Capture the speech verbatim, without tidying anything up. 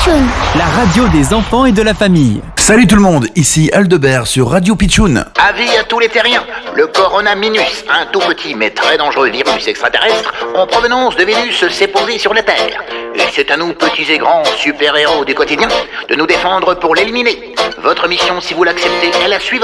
Pitchoun, la radio des enfants et de la famille. Salut tout le monde, ici Aldebert sur Radio Pitchoun. Avis à tous les terriens, le coronavirus, un tout petit mais très dangereux virus extraterrestre en provenance de Vénus s'est posé sur la Terre. Et c'est à nous, petits et grands super-héros du quotidien, de nous défendre pour l'éliminer. Votre mission, si vous l'acceptez, est la suivante.